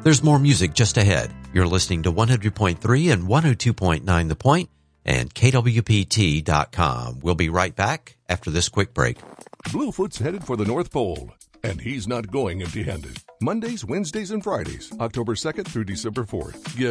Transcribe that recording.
There's more music just ahead. You're listening to 100.3 and 102.9 The Point and KWPT.com. We'll be right back after this quick break. Bluefoot's headed for the North Pole, and he's not going empty-handed. Mondays, Wednesdays, and Fridays, October 2nd through December 4th.